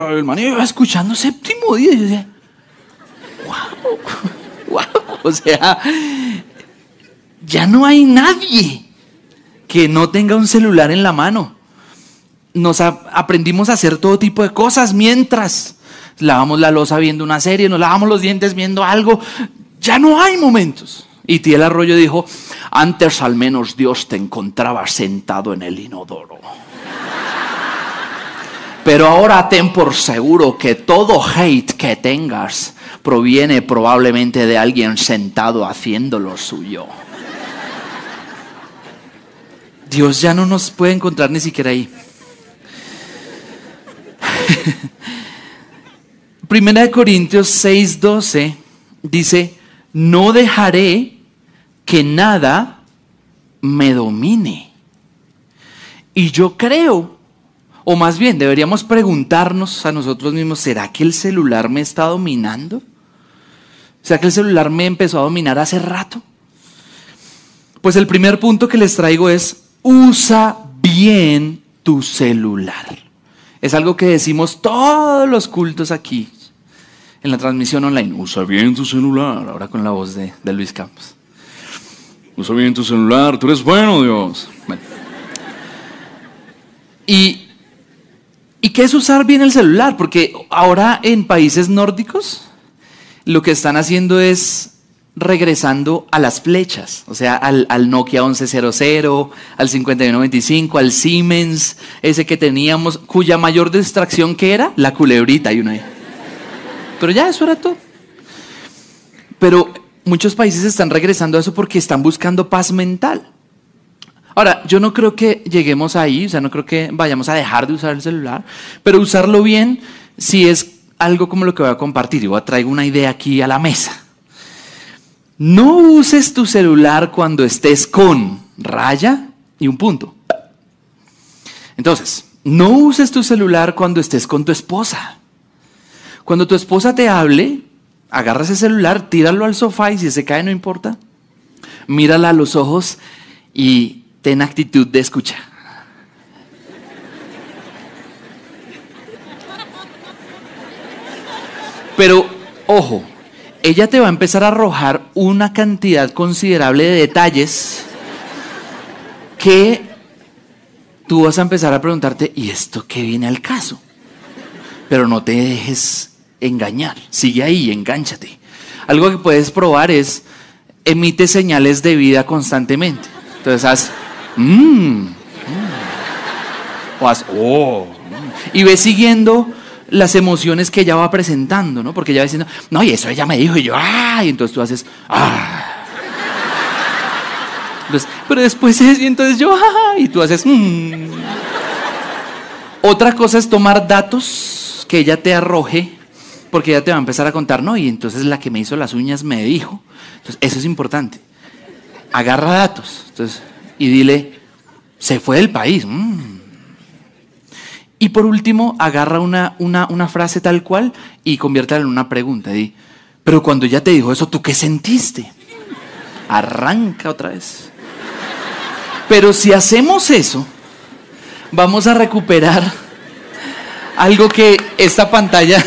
El man iba escuchando Séptimo Día y yo decía, wow. O sea, ya no hay nadie que no tenga un celular en la mano. Aprendimos a hacer todo tipo de cosas mientras lavamos la loza viendo una serie, nos lavamos los dientes viendo algo. Ya no hay momentos. Y Tiel Arroyo dijo, antes al menos Dios te encontraba sentado en el inodoro. Pero ahora ten por seguro que todo hate que tengas proviene probablemente de alguien sentado haciendo lo suyo. Dios ya no nos puede encontrar ni siquiera ahí. Primera de Corintios 6:12 dice, no dejaré que nada me domine. Y yo creo, o más bien deberíamos preguntarnos a nosotros mismos, ¿será que el celular me está dominando? ¿Será que el celular me empezó a dominar hace rato? Pues el primer punto que les traigo es, usa bien tu celular. Es algo que decimos todos los cultos aquí, en la transmisión online. Usa bien tu celular, ahora con la voz de Luis Campos. Usa bien tu celular, tú eres bueno, Dios. Bueno. ¿Y qué es usar bien el celular? Porque ahora en países nórdicos lo que están haciendo es regresando a las flechas, o sea, al Nokia 1100, al 5125, al Siemens, ese que teníamos, cuya mayor distracción que era la culebrita y una ahí. Pero ya eso era todo. Pero muchos países están regresando a eso porque están buscando paz mental. Ahora, yo no creo que lleguemos ahí, o sea, no creo que vayamos a dejar de usar el celular, pero usarlo bien si es algo como lo que voy a compartir. Yo traigo una idea aquí a la mesa. No uses tu celular cuando estés con raya y un punto. Entonces, no uses tu celular cuando estés con tu esposa. Cuando tu esposa te hable, agarra ese celular, tíralo al sofá y si se cae no importa. Mírala a los ojos y ten actitud de escucha. Pero, ojo, ella te va a empezar a arrojar una cantidad considerable de detalles que tú vas a empezar a preguntarte, ¿y esto qué viene al caso? Pero no te dejes engañar, sigue ahí, engánchate. Algo que puedes probar es, emite señales de vida constantemente. Entonces haz, o haz, y ve siguiendo las emociones que ella va presentando, ¿no? Porque ella va diciendo, no, y eso ella me dijo, y yo, y entonces tú haces, Entonces, pero después y entonces yo, y tú haces, Otra cosa es tomar datos que ella te arroje, porque ella te va a empezar a contar, no, y entonces la que me hizo las uñas me dijo. Entonces, eso es importante. Agarra datos, entonces, y dile, se fue del país, Y por último, agarra una frase tal cual y conviértela en una pregunta. Di, pero cuando ella te dijo eso, ¿tú qué sentiste? Arranca otra vez. Pero si hacemos eso, vamos a recuperar algo que esta pantalla...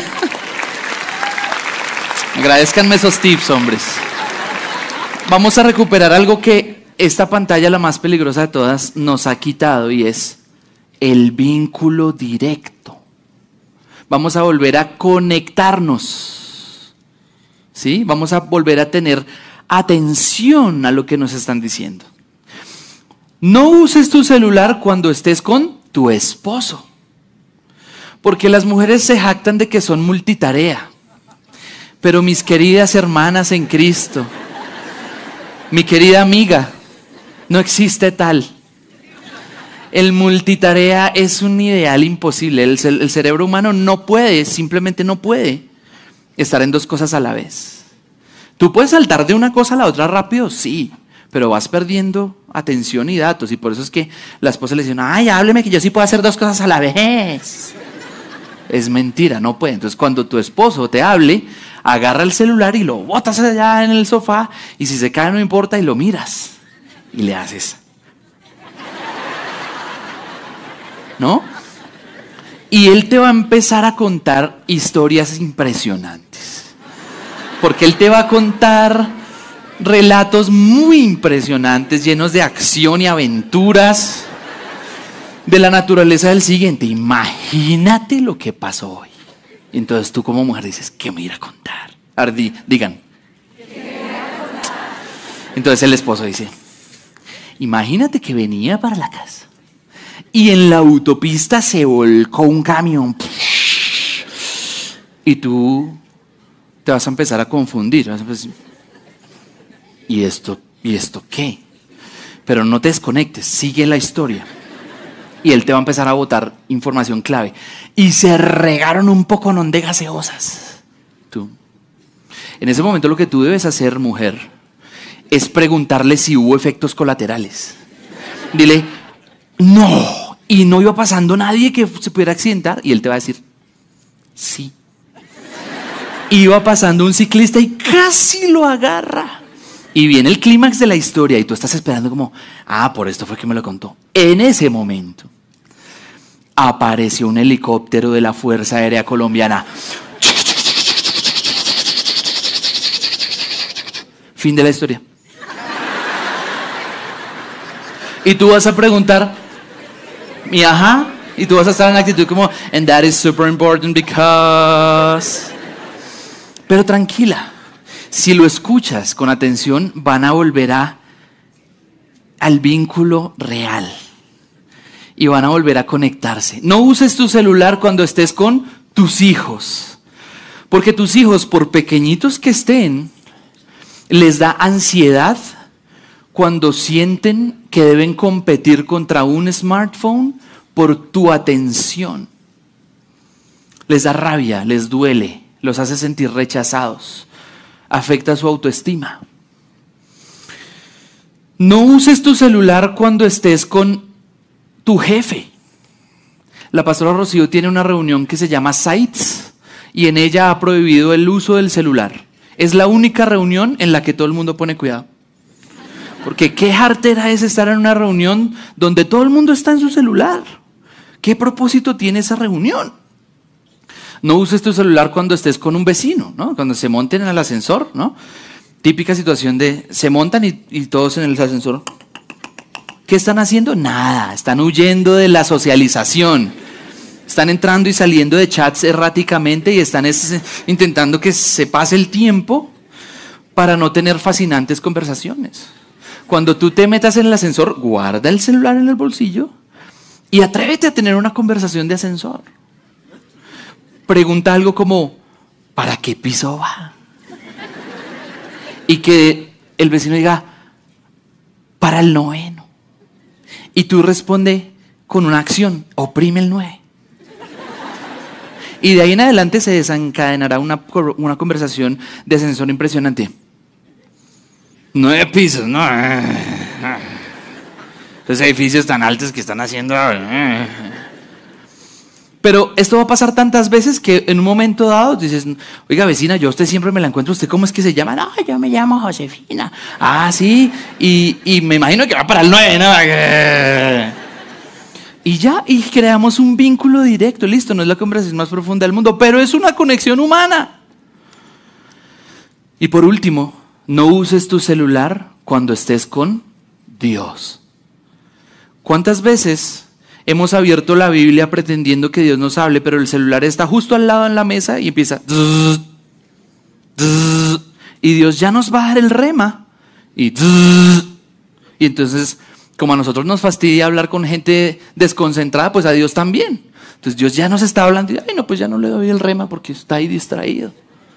Agradezcanme esos tips, hombres. Vamos a recuperar algo que esta pantalla, la más peligrosa de todas, nos ha quitado y es el vínculo directo. Vamos a volver a conectarnos, ¿sí? Vamos a volver a tener atención a lo que nos están diciendo. No uses tu celular cuando estés con tu esposo, porque las mujeres se jactan de que son multitarea. Pero mis queridas hermanas en Cristo, mi querida amiga, no existe tal. El multitarea es un ideal imposible. El cerebro humano no puede, simplemente no puede estar en dos cosas a la vez. ¿Tú puedes saltar de una cosa a la otra rápido? Sí, pero vas perdiendo atención y datos. Y por eso es que la esposa le dice, ay, hábleme que yo sí puedo hacer dos cosas a la vez. Es mentira, no puede. Entonces cuando tu esposo te hable, agarra el celular y lo botas allá en el sofá y si se cae no importa y lo miras y le haces, ¿no? Y él te va a empezar a contar historias impresionantes. Porque él te va a contar relatos muy impresionantes, llenos de acción y aventuras de la naturaleza del siguiente. Imagínate lo que pasó hoy. Entonces tú como mujer dices, ¿qué me irá a contar? Digan. Entonces el esposo dice, imagínate que venía para la casa y en la autopista se volcó un camión y tú te vas a empezar a confundir. Vas a empezar, ¿y esto qué? Pero no te desconectes, sigue la historia. Y él te va a empezar a botar información clave. Y se regaron un poco de gaseosas. Tú. En ese momento lo que tú debes hacer, mujer, es preguntarle si hubo efectos colaterales. Dile, no, y no iba pasando nadie que se pudiera accidentar. Y él te va a decir, sí. Iba pasando un ciclista y casi lo agarra. Y viene el clímax de la historia y tú estás esperando como, por esto fue que me lo contó. En ese momento apareció un helicóptero de la Fuerza Aérea Colombiana. Fin de la historia. Y tú vas a preguntar, y tú vas a estar en actitud como, and that is super important because... Pero tranquila, si lo escuchas con atención, van a volver al vínculo real. Y van a volver a conectarse. No uses tu celular cuando estés con tus hijos. Porque tus hijos, por pequeñitos que estén, les da ansiedad cuando sienten que deben competir contra un smartphone por tu atención. Les da rabia, les duele, los hace sentir rechazados, afecta su autoestima. No uses tu celular cuando estés con tu jefe. La pastora Rocío tiene una reunión que se llama Sites y en ella ha prohibido el uso del celular. Es la única reunión en la que todo el mundo pone cuidado. Porque qué jartera es estar en una reunión donde todo el mundo está en su celular. ¿Qué propósito tiene esa reunión? No uses tu celular cuando estés con un vecino, ¿no? Cuando se monten en el ascensor, ¿no? Típica situación de se montan y todos en el ascensor. ¿Qué están haciendo? Nada, están huyendo de la socialización. Están entrando y saliendo de chats erráticamente y están intentando que se pase el tiempo para no tener fascinantes conversaciones. Cuando tú te metas en el ascensor, guarda el celular en el bolsillo y atrévete a tener una conversación de ascensor. Pregunta algo como, ¿para qué piso va? Y que el vecino diga, para el 9. Y tú responde con una acción, oprime el 9. Y de ahí en adelante se desencadenará una conversación de ascensor impresionante. 9 pisos, ¿no? Esos edificios tan altos que están haciendo... Pero esto va a pasar tantas veces que en un momento dado dices, oiga vecina, yo a usted siempre me la encuentro, ¿usted cómo es que se llama? No, yo me llamo Josefina. Ah, sí, y me imagino que va para el 9, ¿no? Y creamos un vínculo directo, listo, no es la conversación más profunda del mundo, pero es una conexión humana. Y por último, no uses tu celular cuando estés con Dios. ¿Cuántas veces hemos abierto la Biblia pretendiendo que Dios nos hable, pero el celular está justo al lado en la mesa y empieza... Y Dios ya nos va a dar el rema. Y entonces, como a nosotros nos fastidia hablar con gente desconcentrada, pues a Dios también. Entonces Dios ya nos está hablando y, pues ya no le doy el rema porque está ahí distraído.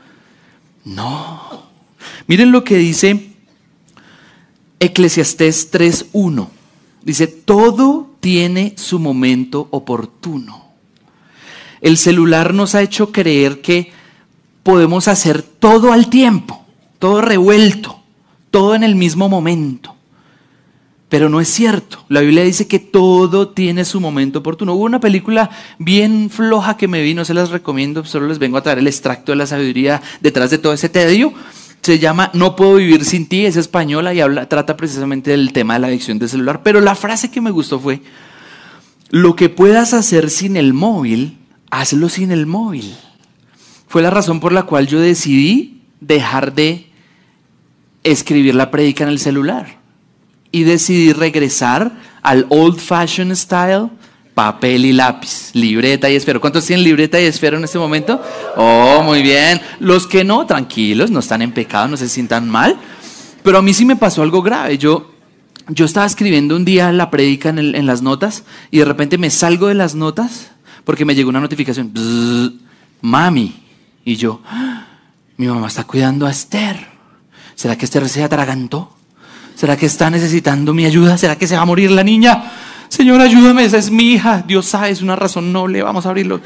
No. Miren lo que dice Eclesiastés 3:1. Dice, todo tiene su momento oportuno. El celular nos ha hecho creer que podemos hacer todo al tiempo, todo revuelto, todo en el mismo momento. Pero no es cierto. La Biblia dice que todo tiene su momento oportuno. Hubo una película bien floja que me vi, no se las recomiendo, solo les vengo a traer el extracto de la sabiduría detrás de todo ese tedio. Se llama No puedo vivir sin ti, es española y trata precisamente del tema de la adicción del celular. Pero la frase que me gustó fue, lo que puedas hacer sin el móvil hazlo sin el móvil. Fue la razón por la cual yo decidí dejar de escribir la prédica en el celular y decidí regresar al old fashioned style, papel y lápiz, libreta y esfero. ¿Cuántos tienen libreta y esfero en este momento? Oh, muy bien. Los que no, tranquilos, no están en pecado, no se sientan mal. Pero a mí sí me pasó algo grave. Yo estaba escribiendo un día la prédica en las notas y de repente me salgo de las notas porque me llegó una notificación. Bzz, mami. Y yo, mi mamá está cuidando a Esther. ¿Será que Esther se atragantó? ¿Será que está necesitando mi ayuda? ¿Será que se va a morir la niña? Señor, ayúdame, esa es mi hija. Dios sabe, es una razón noble, vamos a abrirlo.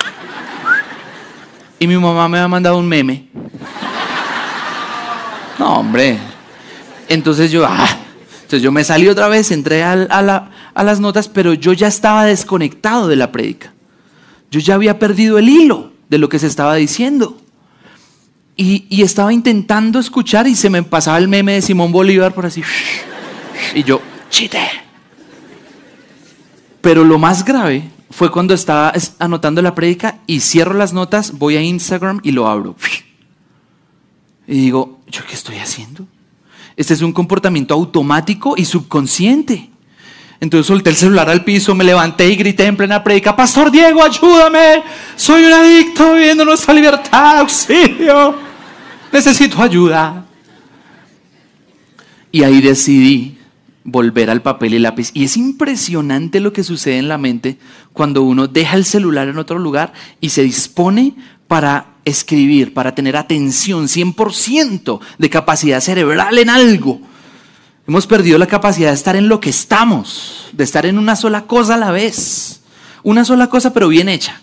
Y mi mamá me ha mandado un meme. No, hombre. Entonces yo me salí otra vez, entré a las notas, pero yo ya estaba desconectado de la prédica. Yo ya había perdido el hilo de lo que se estaba diciendo. Y estaba intentando escuchar y se me pasaba el meme de Simón Bolívar por así. Y yo, chite. Pero lo más grave fue cuando estaba anotando la prédica y cierro las notas, voy a Instagram y lo abro. Y digo, ¿yo qué estoy haciendo? Este es un comportamiento automático y subconsciente. Entonces solté el celular al piso, me levanté y grité en plena prédica, Pastor Diego, ayúdame, soy un adicto viviendo nuestra libertad, auxilio, necesito ayuda. Y ahí decidí volver al papel y lápiz. Y es impresionante lo que sucede en la mente cuando uno deja el celular en otro lugar y se dispone para escribir, para tener atención, 100% de capacidad cerebral en algo. Hemos perdido la capacidad de estar en lo que estamos, de estar en una sola cosa a la vez. Una sola cosa, pero bien hecha.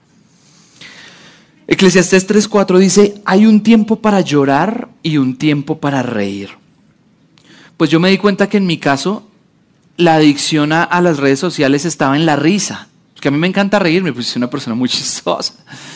Eclesiastés 3:4 dice, hay un tiempo para llorar y un tiempo para reír. Pues yo me di cuenta que en mi caso, la adicción a las redes sociales estaba en la risa. Porque a mí me encanta reírme, pues soy una persona muy chistosa.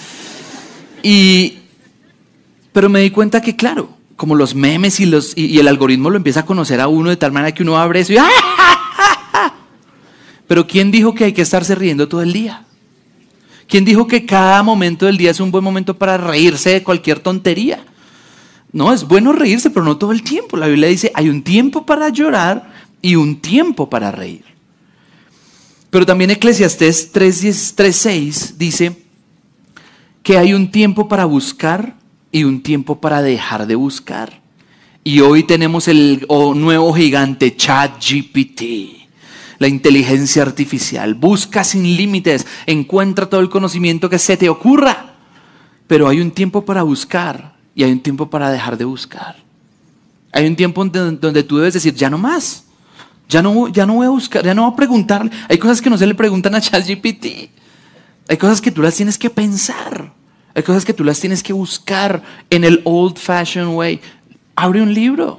Pero me di cuenta que, claro, como los memes y el algoritmo lo empieza a conocer a uno de tal manera que uno abre eso y ¡ah, ja, ja, ja! Pero ¿quién dijo que hay que estarse riendo todo el día? ¿Quién dijo que cada momento del día es un buen momento para reírse de cualquier tontería? No, es bueno reírse, pero no todo el tiempo. La Biblia dice, hay un tiempo para llorar y un tiempo para reír. Pero también Eclesiastés 3:6 dice que hay un tiempo para buscar y un tiempo para dejar de buscar. Y hoy tenemos el nuevo gigante ChatGPT, la inteligencia artificial. Busca sin límites, encuentra todo el conocimiento que se te ocurra. Pero hay un tiempo para buscar y hay un tiempo para dejar de buscar. Hay un tiempo donde tú debes decir, ya no más. Ya no voy a buscar, ya no voy a preguntar. Hay cosas que no se le preguntan a ChatGPT. Hay cosas que tú las tienes que pensar. Hay cosas que tú las tienes que buscar en el old fashioned way. Abre un libro.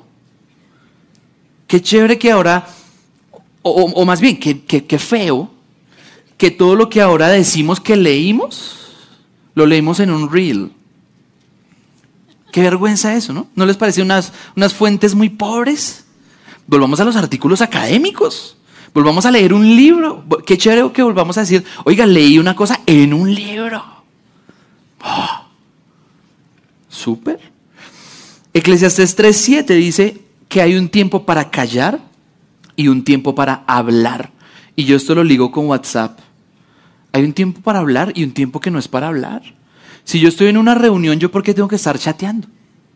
Qué chévere que ahora, o más bien, qué feo, que todo lo que ahora decimos que leímos, lo leímos en un reel. Qué vergüenza eso, ¿no? ¿No les parece unas fuentes muy pobres? Volvamos a los artículos académicos. Volvamos a leer un libro. Qué chévere que volvamos a decir, oiga, leí una cosa en un libro. Oh, súper. Eclesiastés 3:7 dice que hay un tiempo para callar y un tiempo para hablar. Y yo esto lo ligo con WhatsApp. Hay un tiempo para hablar y un tiempo que no es para hablar. Si yo estoy en una reunión, ¿yo por qué tengo que estar chateando?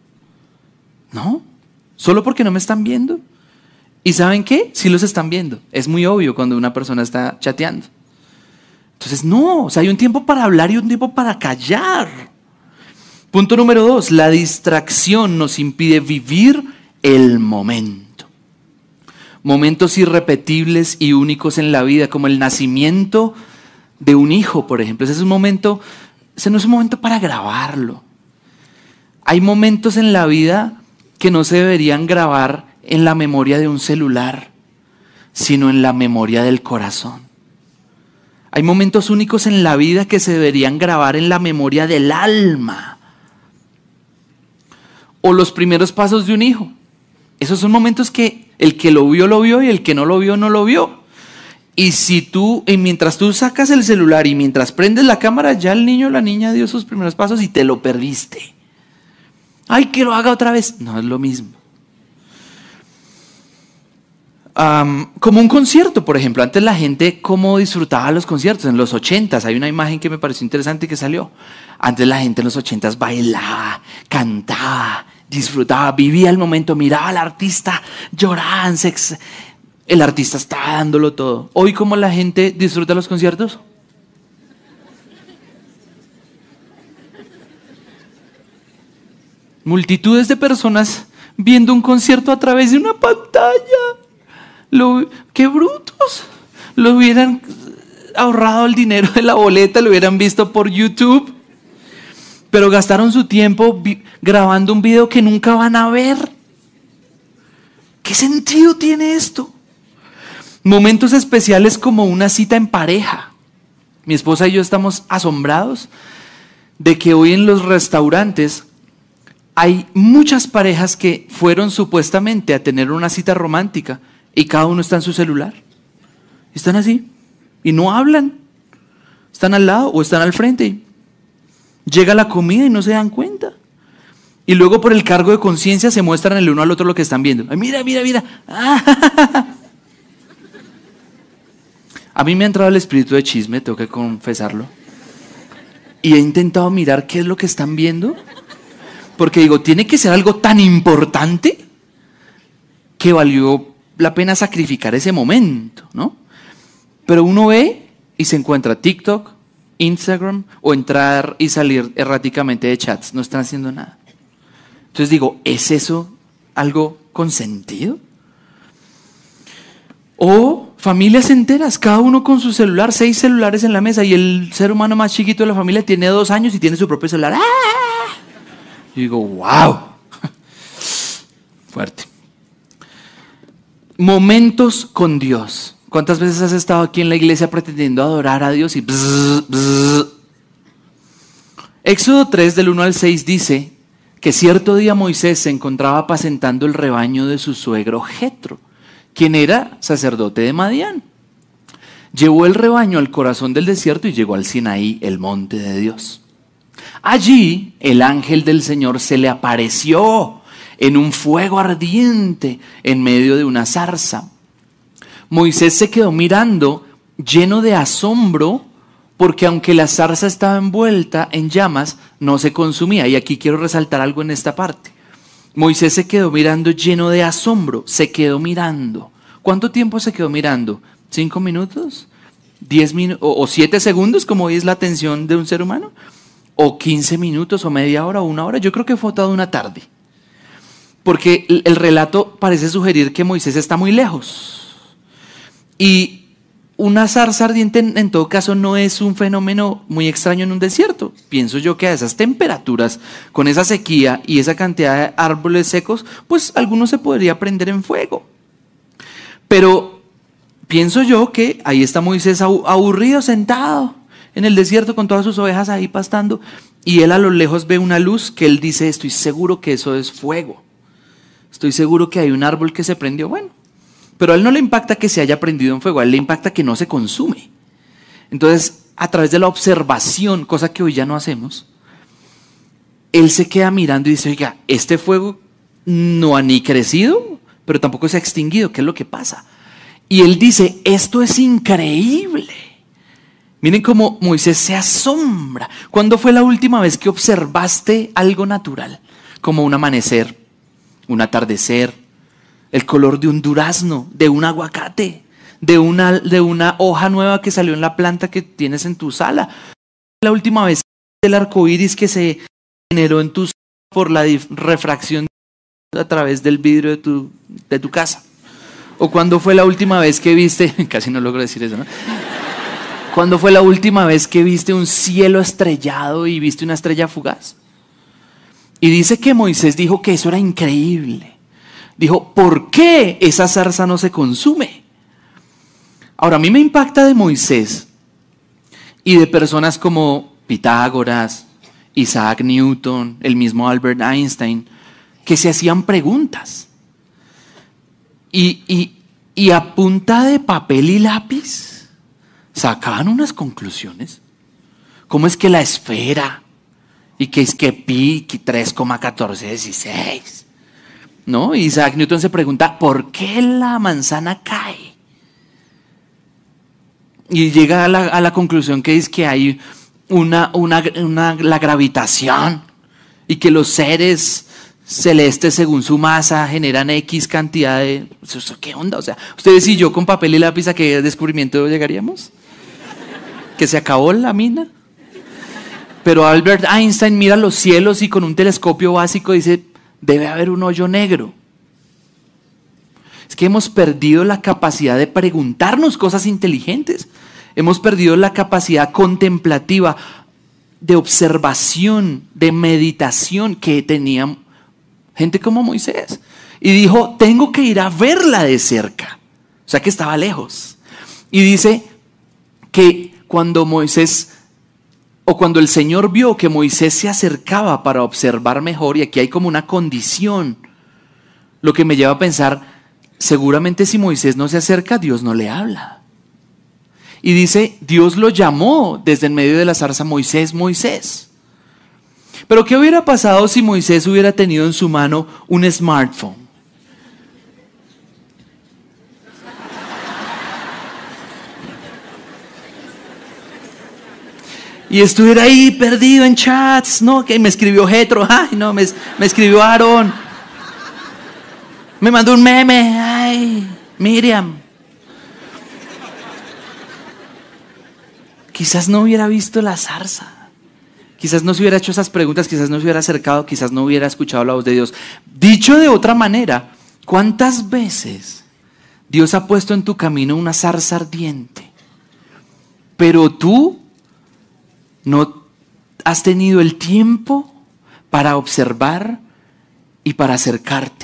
¿No? ¿Solo porque no me están viendo? ¿Y saben qué? Sí los están viendo. Es muy obvio cuando una persona está chateando. Entonces, no, o sea, hay un tiempo para hablar y un tiempo para callar. Punto número 2, la distracción nos impide vivir el momento. Momentos irrepetibles y únicos en la vida, como el nacimiento de un hijo, por ejemplo. Ese no es un momento para grabarlo. Hay momentos en la vida que no se deberían grabar en la memoria de un celular, sino en la memoria del corazón. Hay momentos únicos en la vida que se deberían grabar en la memoria del alma. O los primeros pasos de un hijo. Esos son momentos que el que lo vio y el que no lo vio, no lo vio. Y mientras tú sacas el celular y mientras prendes la cámara, ya el niño o la niña dio sus primeros pasos y te lo perdiste. ¡Ay, que lo haga otra vez! No es lo mismo. Como un concierto, por ejemplo. Antes la gente, ¿cómo disfrutaba los conciertos? En los 80s, hay una imagen que me pareció interesante que salió. Antes la gente en los 80s bailaba, cantaba, disfrutaba, vivía el momento, miraba al artista, lloraban, el artista estaba dándolo todo. Hoy, ¿cómo la gente disfruta los conciertos? Multitudes de personas viendo un concierto a través de una pantalla. ¡Qué brutos! Lo hubieran ahorrado el dinero de la boleta, lo hubieran visto por YouTube. Pero gastaron su tiempo grabando un video que nunca van a ver. ¿Qué sentido tiene esto? Momentos especiales como una cita en pareja. Mi esposa y yo estamos asombrados de que hoy en los restaurantes hay muchas parejas que fueron supuestamente a tener una cita romántica y cada uno está en su celular. Están así y no hablan. Están al lado o están al frente. Llega la comida y no se dan cuenta. Y luego por el cargo de conciencia se muestran el uno al otro lo que están viendo. Ay, mira, mira, mira. A mí me ha entrado el espíritu de chisme, tengo que confesarlo. Y he intentado mirar qué es lo que están viendo. Porque digo, tiene que ser algo tan importante que valió la pena sacrificar ese momento, ¿no? Pero uno ve y se encuentra TikTok, Instagram o entrar y salir erráticamente de chats. No están haciendo nada. Entonces digo, ¿es eso algo con sentido? O familias enteras, cada uno con su celular, 6 celulares en la mesa y el ser humano más chiquito de la familia tiene 2 años y tiene su propio celular. ¡Ah! Y digo, wow. Fuerte. Momentos con Dios. ¿Cuántas veces has estado aquí en la iglesia pretendiendo adorar a Dios y bzz, bzz? Éxodo 3 del 1 al 6 dice que cierto día Moisés se encontraba apacentando el rebaño de su suegro Jetro, quien era sacerdote de Madián. Llevó el rebaño al corazón del desierto y llegó al Sinaí, el monte de Dios. Allí el ángel del Señor se le apareció en un fuego ardiente en medio de una zarza. Moisés se quedó mirando lleno de asombro porque aunque la zarza estaba envuelta en llamas, no se consumía. Y aquí quiero resaltar algo en esta parte. Moisés se quedó mirando lleno de asombro, se quedó mirando. ¿Cuánto tiempo se quedó mirando? ¿5 minutos? ¿10 minutos? ¿O 7 segundos, como hoy es la atención de un ser humano? ¿O 15 minutos? ¿O media hora? ¿O 1 hora? Yo creo que fue toda una tarde. Porque el relato parece sugerir que Moisés está muy lejos. Y una zarza ardiente en todo caso no es un fenómeno muy extraño en un desierto. Pienso yo que a esas temperaturas, con esa sequía y esa cantidad de árboles secos, pues alguno se podría prender en fuego. Pero pienso yo que ahí está Moisés aburrido, sentado en el desierto con todas sus ovejas ahí pastando, y él a lo lejos ve una luz que él dice, estoy seguro que eso es fuego. Estoy seguro que hay un árbol que se prendió. Bueno, pero a él no le impacta que se haya prendido en fuego, a él le impacta que no se consume. Entonces, a través de la observación, cosa que hoy ya no hacemos, él se queda mirando y dice, oiga, este fuego no ha ni crecido, pero tampoco se ha extinguido. ¿Qué es lo que pasa? Y él dice, esto es increíble. Miren cómo Moisés se asombra. ¿Cuándo fue la última vez que observaste algo natural? Como un amanecer, un atardecer, el color de un durazno, de un aguacate, de una hoja nueva que salió en la planta que tienes en tu sala. La última vez el arco iris que se generó en tu sala por la refracción a través del vidrio de tu casa. ¿O cuándo fue la última vez que viste, casi no logro decir eso, ¿no? ¿Cuándo fue la última vez que viste un cielo estrellado y viste una estrella fugaz? Y dice que Moisés dijo que eso era increíble. Dijo, ¿por qué esa zarza no se consume? Ahora, a mí me impacta de Moisés y de personas como Pitágoras, Isaac Newton, el mismo Albert Einstein, que se hacían preguntas. Y y a punta de papel y lápiz sacaban unas conclusiones. ¿Cómo es que la esfera? Y que es que pi 3,1416. ¿No? Y Isaac Newton se pregunta, ¿por qué la manzana cae? Y llega a la conclusión que es que hay la gravitación y que los seres celestes según su masa generan X cantidad de... ¿Qué onda? O sea, ustedes y yo con papel y lápiz, ¿a qué descubrimiento llegaríamos? ¿Que se acabó la mina? Pero Albert Einstein mira los cielos y con un telescopio básico dice, debe haber un hoyo negro. Es que hemos perdido la capacidad de preguntarnos cosas inteligentes. Hemos perdido la capacidad contemplativa, de observación, de meditación que tenía gente como Moisés. Y dijo, tengo que ir a verla de cerca. O sea que estaba lejos. Y dice que cuando el Señor vio que Moisés se acercaba para observar mejor, y aquí hay como una condición, lo que me lleva a pensar, seguramente si Moisés no se acerca, Dios no le habla. Y dice, Dios lo llamó desde en medio de la zarza, Moisés, Moisés. Pero ¿qué hubiera pasado si Moisés hubiera tenido en su mano un smartphone? Y estuviera ahí perdido en chats, ¿no? Que me escribió Jetro, ay, no, me escribió Aarón. Me mandó un meme, ay, Miriam. Quizás no hubiera visto la zarza. Quizás no se hubiera hecho esas preguntas, quizás no se hubiera acercado, quizás no hubiera escuchado la voz de Dios. Dicho de otra manera, ¿cuántas veces Dios ha puesto en tu camino una zarza ardiente? Pero tú no has tenido el tiempo para observar y para acercarte.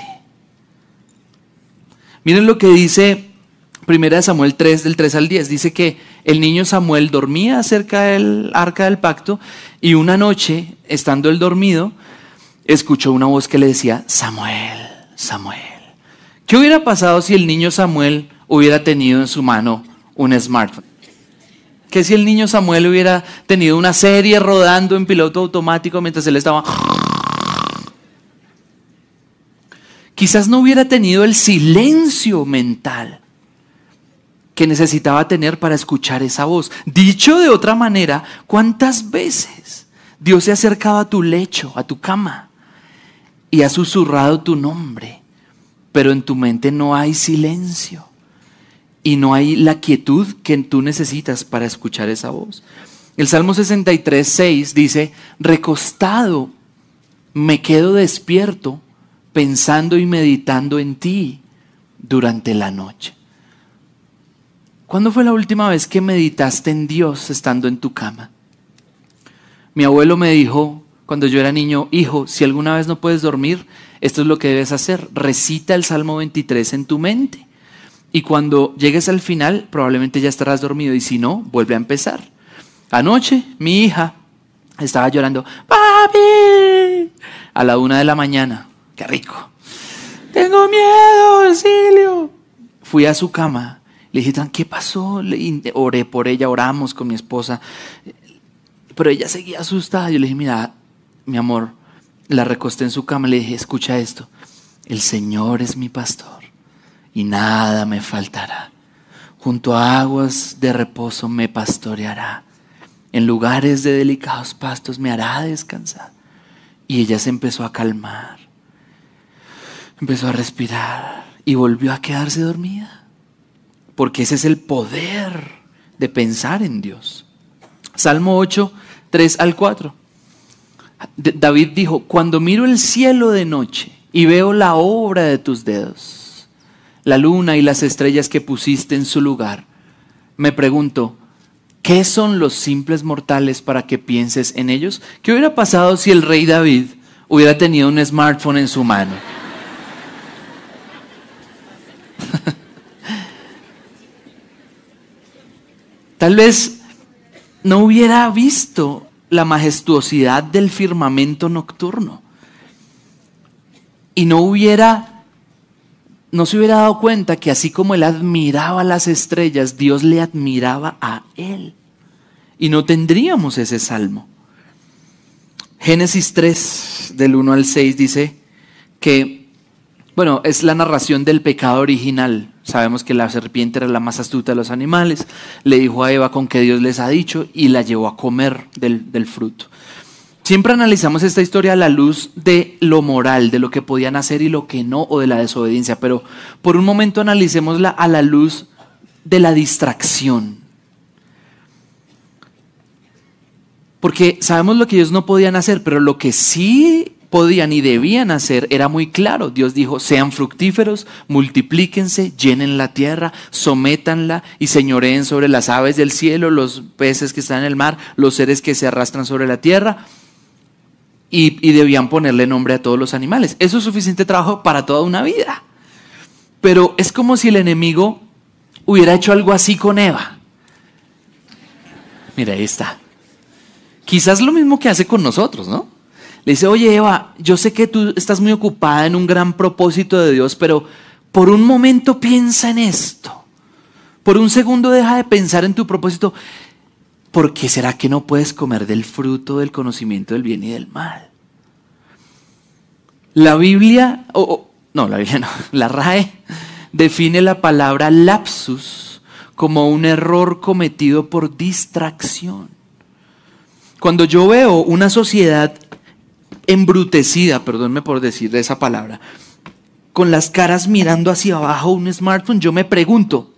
Miren lo que dice 1 Samuel 3, del 3 al 10. Dice que el niño Samuel dormía cerca del arca del pacto y una noche, estando él dormido, escuchó una voz que le decía, Samuel, Samuel. ¿Qué hubiera pasado si el niño Samuel hubiera tenido en su mano un smartphone? ¿Qué si el niño Samuel hubiera tenido una serie rodando en piloto automático mientras él estaba... Quizás no hubiera tenido el silencio mental que necesitaba tener para escuchar esa voz. Dicho de otra manera, ¿cuántas veces Dios se ha acercado a tu lecho, a tu cama, y ha susurrado tu nombre, pero en tu mente no hay silencio y no hay la quietud que tú necesitas para escuchar esa voz? El Salmo 63, 6 dice, recostado me quedo despierto pensando y meditando en ti durante la noche. ¿Cuándo fue la última vez que meditaste en Dios estando en tu cama? Mi abuelo me dijo cuando yo era niño, hijo, si alguna vez no puedes dormir, esto es lo que debes hacer. Recita el Salmo 23 en tu mente. Y cuando llegues al final, probablemente ya estarás dormido. Y si no, vuelve a empezar. Anoche, mi hija estaba llorando, ¡papi! A la 1 de la mañana. ¡Qué rico! ¡Tengo miedo, auxilio! Fui a su cama. Le dije, ¿qué pasó? Oré por ella, oramos con mi esposa. Pero ella seguía asustada. Yo le dije, mira, mi amor, la recosté en su cama. Le dije, escucha esto. El Señor es mi pastor y nada me faltará. Junto a aguas de reposo me pastoreará. En lugares de delicados pastos me hará descansar. Y ella se empezó a calmar. Empezó a respirar y volvió a quedarse dormida. Porque ese es el poder de pensar en Dios. Salmo 8, 3 al 4. David dijo, cuando miro el cielo de noche y veo la obra de tus dedos, la luna y las estrellas que pusiste en su lugar, me pregunto, ¿qué son los simples mortales para que pienses en ellos? ¿Qué hubiera pasado si el rey David hubiera tenido un smartphone en su mano? Tal vez no hubiera visto la majestuosidad del firmamento nocturno y no hubiera no se hubiera dado cuenta que así como él admiraba las estrellas, Dios le admiraba a él. Y no tendríamos ese salmo. Génesis 3, del 1 al 6, dice que, bueno, es la narración del pecado original. Sabemos que la serpiente era la más astuta de los animales. Le dijo a Eva con que Dios les ha dicho y la llevó a comer del fruto. Siempre analizamos esta historia a la luz de lo moral, de lo que podían hacer y lo que no, o de la desobediencia. Pero por un momento analicémosla a la luz de la distracción. Porque sabemos lo que ellos no podían hacer, pero lo que sí podían y debían hacer era muy claro. Dios dijo, sean fructíferos, multiplíquense, llenen la tierra, sométanla y señoreen sobre las aves del cielo, los peces que están en el mar, los seres que se arrastran sobre la tierra. Y debían ponerle nombre a todos los animales. Eso es suficiente trabajo para toda una vida. Pero es como si el enemigo hubiera hecho algo así con Eva. Mira, ahí está. Quizás lo mismo que hace con nosotros, ¿no? Le dice, oye Eva, yo sé que tú estás muy ocupada en un gran propósito de Dios, pero por un momento piensa en esto. Por un segundo deja de pensar en tu propósito. ¿Por qué será que no puedes comer del fruto del conocimiento del bien y del mal? La Biblia, la RAE define la palabra lapsus como un error cometido por distracción. Cuando yo veo una sociedad embrutecida, perdónme por decir esa palabra, con las caras mirando hacia abajo un smartphone, yo me pregunto,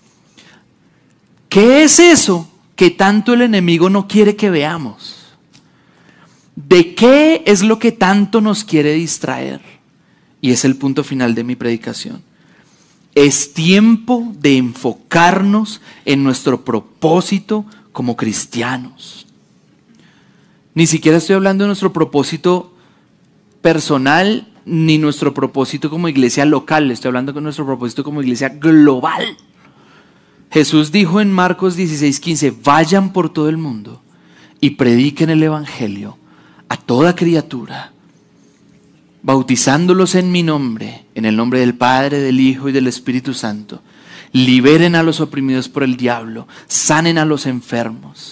¿qué es eso que tanto el enemigo no quiere que veamos? ¿De qué es lo que tanto nos quiere distraer? Y es el punto final de mi predicación. Es tiempo de enfocarnos en nuestro propósito como cristianos. Ni siquiera estoy hablando de nuestro propósito personal, ni nuestro propósito como iglesia local. Estoy hablando de nuestro propósito como iglesia global. Jesús dijo en Marcos 16:15, vayan por todo el mundo y prediquen el evangelio a toda criatura, bautizándolos en mi nombre, en el nombre del Padre, del Hijo y del Espíritu Santo. Liberen a los oprimidos por el diablo, sanen a los enfermos.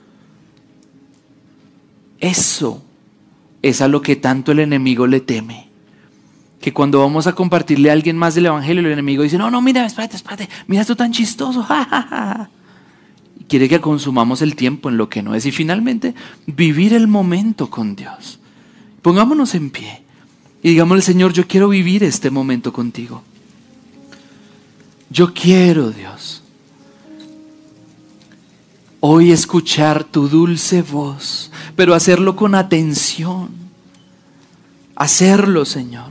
Eso es a lo que tanto el enemigo le teme. Que cuando vamos a compartirle a alguien más del evangelio, el enemigo dice, no, mira, espérate, mira esto tan chistoso, Y quiere que consumamos el tiempo en lo que no es. Y finalmente, vivir el momento con Dios. Pongámonos en pie y digámosle, Señor, yo quiero vivir este momento contigo. Yo quiero, Dios, hoy escuchar tu dulce voz, pero hacerlo con atención. Hacerlo, Señor,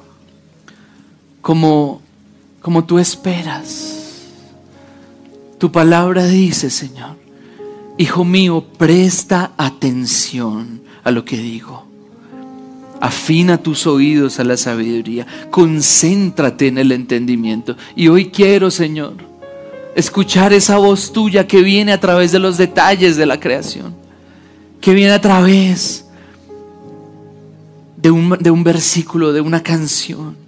como tú esperas. Tu palabra dice, Señor, hijo mío, presta atención a lo que digo. Afina tus oídos a la sabiduría. Concéntrate en el entendimiento. Y hoy quiero, Señor, escuchar esa voz tuya que viene a través de los detalles de la creación, que viene a través de un versículo, de una canción.